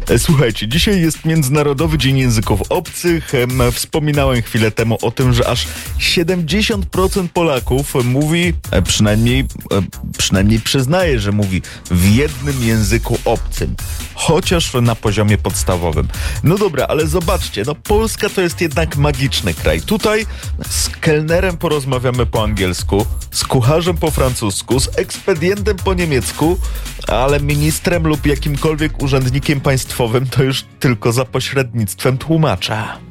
Słuchajcie, dzisiaj jest Międzynarodowy Dzień Języków Obcych. Wspominałem chwilę temu o tym, że aż 70% Polaków mówi, przynajmniej przyznaje, że mówi w jednym języku obcym. Chociaż na poziomie podstawowym. No dobra, ale zobaczcie, Polska to jest jednak magiczny kraj. Tutaj z kelnerem porozmawiamy po angielsku, z kucharzem po francusku, z ekspedientem po niemiecku, ale ministrem lub jakimkolwiek urzędnikiem państwowym to już tylko za pośrednictwem tłumacza.